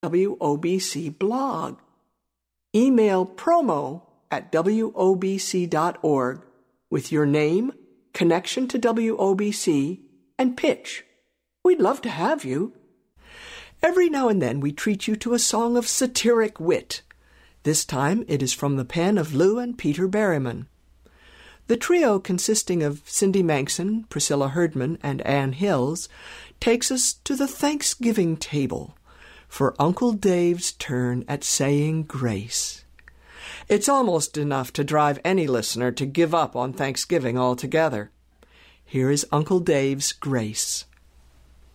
WOBC blog. Email promo@wobc.org with your name, connection to WOBC, and pitch. We'd love to have you. Every now and then we treat you to a song of satiric wit. This time it is from the pen of Lou and Peter Berryman. The trio, consisting of Cindy Manxon, Priscilla Herdman, and Ann Hills, takes us to the Thanksgiving table for Uncle Dave's turn at saying grace. It's almost enough to drive any listener to give up on Thanksgiving altogether. Here is Uncle Dave's grace.